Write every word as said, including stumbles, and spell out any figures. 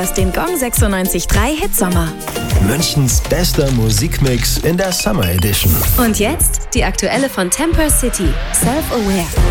hörst den Gong sechsundneunzig Komma drei Hit Sommer. Münchens bester Musikmix in der Summer Edition. Und jetzt die aktuelle von Temper City, Self-Aware.